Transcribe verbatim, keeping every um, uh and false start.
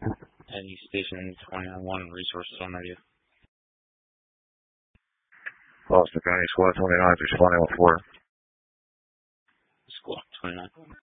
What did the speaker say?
Any station twenty-nine one, resources on radio. Boston County Squad twenty-nine, responding with four. Squad twenty-nine.